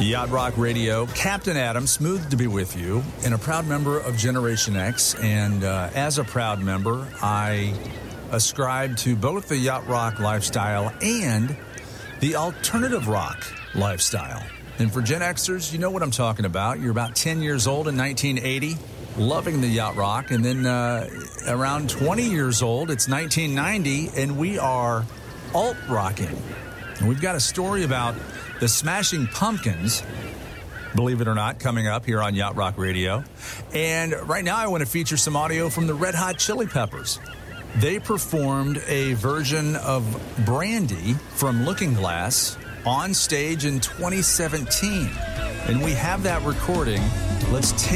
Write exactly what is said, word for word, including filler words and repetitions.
Yacht Rock Radio, Captain Adam, smooth to be with you, and a proud member of Generation X. And uh, as a proud member, I ascribe to both the Yacht Rock lifestyle and the alternative rock lifestyle. And for Gen Xers, you know what I'm talking about. You're about ten years old in nineteen eighty, loving the Yacht Rock. And then uh, around twenty years old, it's nineteen ninety, and we are alt-rocking. And we've got a story about the Smashing Pumpkins, believe it or not, coming up here on Yacht Rock Radio. And right now I want to feature some audio from the Red Hot Chili Peppers. They performed a version of Brandy from Looking Glass on stage in twenty seventeen. And we have that recording. Let's take